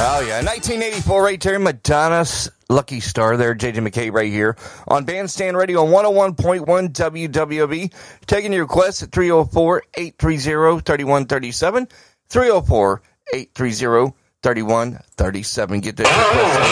Oh, yeah. 1984 right there, Madonna's Lucky Star there. JJ McKay right here on Bandstand Radio on 101.1 WWB. Taking your requests at 304-830-3137. 304-830-3137. Get this request